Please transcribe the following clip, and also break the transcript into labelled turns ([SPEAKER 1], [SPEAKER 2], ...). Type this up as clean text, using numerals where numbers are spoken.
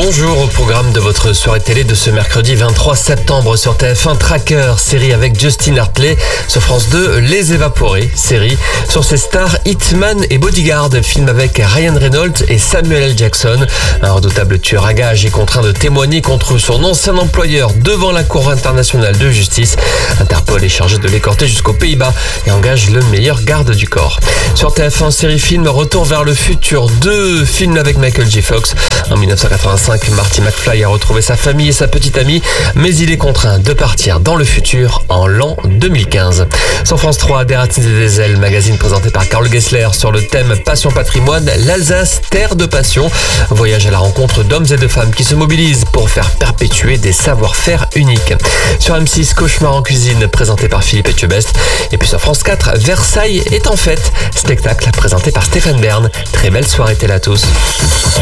[SPEAKER 1] Bonjour, au programme de votre soirée télé de ce mercredi 23 septembre sur TF1, Tracker, série avec Justin Hartley. Sur France 2, Les Évaporés, série sur ses stars Hitman et Bodyguard, film avec Ryan Reynolds et Samuel L. Jackson. Un redoutable tueur à gages est contraint de témoigner contre son ancien employeur devant la Cour internationale de justice. Interpol est chargé de l'écorter jusqu'aux Pays-Bas et engage le meilleur garde du corps. Sur TF1, série film Retour vers le futur 2, film avec Michael J. Fox. En 1985, Marty McFly a retrouvé sa famille et sa petite amie, mais il est contraint de partir dans le futur en l'an 2015. Sur France 3, Des racines et des ailes, magazine présenté par Karl Gessler sur le thème Passion Patrimoine, l'Alsace, terre de passion. Voyage à la rencontre d'hommes et de femmes qui se mobilisent pour faire perpétuer des savoir-faire uniques. Sur M6, Cauchemar en cuisine, présenté par Philippe Etchebest. Et puis sur France 4, Versailles est en fête, spectacle présenté par Stéphane Bern. Très belle soirée télé à tous.